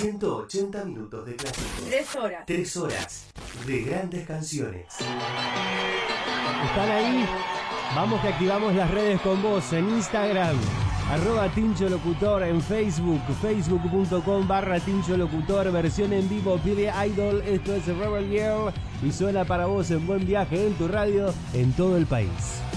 180 minutos de clásico. 3 horas. 3 horas de grandes canciones. ¿Están ahí? Vamos que activamos las redes con vos en Instagram, @TinchoLocutor, en Facebook, facebook.com/TinchoLocutor, versión en vivo, Billy Idol. Esto es Rebel Girl y suena para vos en Buen Viaje en tu radio en todo el país.